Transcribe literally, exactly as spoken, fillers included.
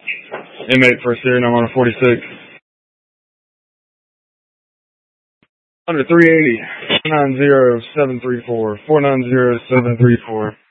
Inmate first hearing, I'm on a forty-six. Under three eighty, four nine zero seven three four, four nine zero seven three four.